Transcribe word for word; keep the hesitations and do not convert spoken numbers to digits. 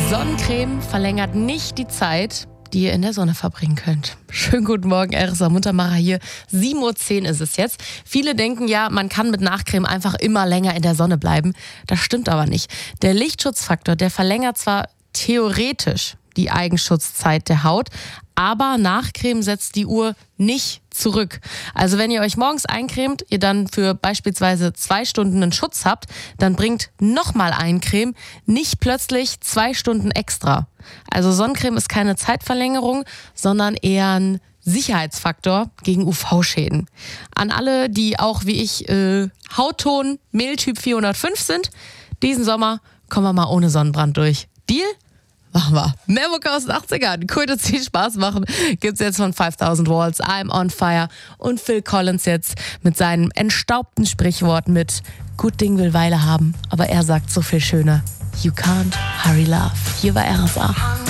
Sonnencreme verlängert nicht die Zeit, die ihr in der Sonne verbringen könnt. Schönen guten Morgen, R S A Muntermacher hier. sieben Uhr zehn ist es jetzt. Viele denken ja, man kann mit Nachcreme einfach immer länger in der Sonne bleiben. Das stimmt aber nicht. Der Lichtschutzfaktor, der verlängert zwar theoretisch die Eigenschutzzeit der Haut, aber Nachcreme setzt die Uhr nicht zurück. Also wenn ihr euch morgens eincremt, ihr dann für beispielsweise zwei Stunden einen Schutz habt, dann bringt nochmal Eincreme nicht plötzlich zwei Stunden extra. Also Sonnencreme ist keine Zeitverlängerung, sondern eher ein Sicherheitsfaktor gegen U V-Schäden. An alle, die auch wie ich äh, Hautton Mehltyp vierhundertfünf sind, diesen Sommer kommen wir mal ohne Sonnenbrand durch. Deal? Machen wir. Mehr Mucke aus den achtzigern. Cool, dass viel Spaß machen. Gibt's jetzt von fünftausend Walls, I'm on Fire und Phil Collins jetzt mit seinem entstaubten Sprichwort mit Gut Ding will Weile haben, aber er sagt so viel schöner. You can't hurry love. Hier war R S A.